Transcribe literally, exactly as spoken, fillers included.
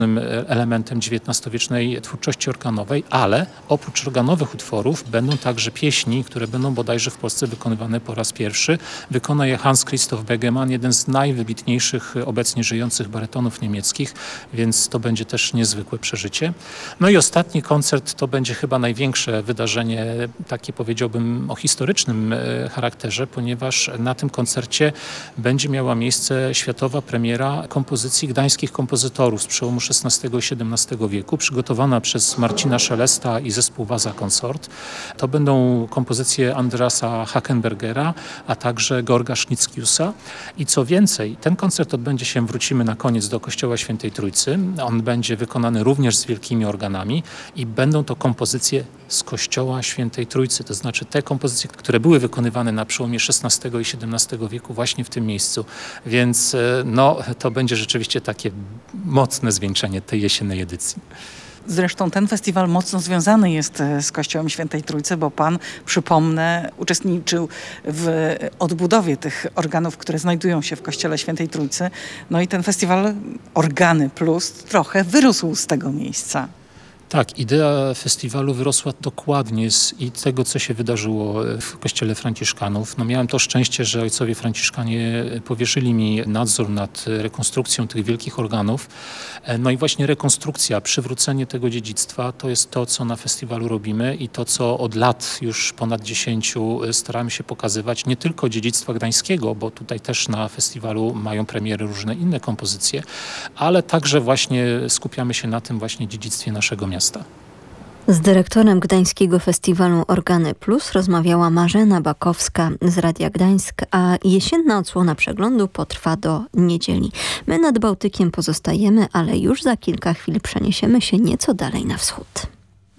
elementem dziewiętnastowiecznej twórczości organowej, ale oprócz organowych utworów będą także pieśni, które będą bodajże w Polsce wykonywane po raz pierwszy. Wykona je Hans Christoph Begemann, jeden z najwybitniejszych obecnie żyjących barytonów niemieckich, więc to będzie też niezwykłe przeżycie. No i ostatni koncert to będzie chyba największe wydarzenie, takie powiedziałbym o historycznym charakterze, ponieważ na tym koncercie będzie miała miejsce światowa premiera kompozycji gdańskich kompozytorów z przełomu szesnastego i siedemnastego wieku, przygotowana przez Marcina Szelesta i zespół Waza Consort. To będą kompozycje Andrasa Hackenbergera, a także Georga Schnitzkiusa. I co więcej, ten koncert odbędzie się, wrócimy na koniec do Kościoła Świętej Trójcy. On będzie wykonany również z wielkimi organami i będą to kompozycje z Kościoła Świętej Trójcy, to znaczy te kompozycje, które były wykonywane na przełomie szesnastego i siedemnastego wieku właśnie w tym miejscu. Więc no, to będzie rzeczywiście takie mocne zwieńczenie tej jesiennej edycji. Zresztą ten festiwal mocno związany jest z Kościołem Świętej Trójcy, bo pan, przypomnę, uczestniczył w odbudowie tych organów, które znajdują się w Kościele Świętej Trójcy. No i ten festiwal Organy Plus trochę wyrósł z tego miejsca. Tak, idea festiwalu wyrosła dokładnie z i tego, co się wydarzyło w kościele Franciszkanów. No, miałem to szczęście, że ojcowie Franciszkanie powierzyli mi nadzór nad rekonstrukcją tych wielkich organów. No i właśnie rekonstrukcja, przywrócenie tego dziedzictwa to jest to, co na festiwalu robimy i to, co od lat już ponad dziesięciu staramy się pokazywać. Nie tylko dziedzictwa gdańskiego, bo tutaj też na festiwalu mają premiery różne inne kompozycje, ale także właśnie skupiamy się na tym właśnie dziedzictwie naszego miasta. Z dyrektorem Gdańskiego Festiwalu Organy Plus rozmawiała Marzena Bakowska z Radia Gdańsk, a jesienna odsłona przeglądu potrwa do niedzieli. My nad Bałtykiem pozostajemy, ale już za kilka chwil przeniesiemy się nieco dalej na wschód.